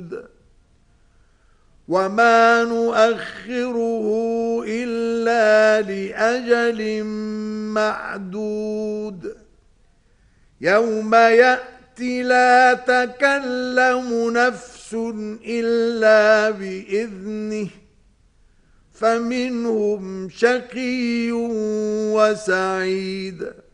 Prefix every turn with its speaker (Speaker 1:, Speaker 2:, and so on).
Speaker 1: مشدود وما نؤخره إلا لأجل معدود يوم يأتي لا تكلم نفس إلا بإذنه فمنهم شقي وسعيد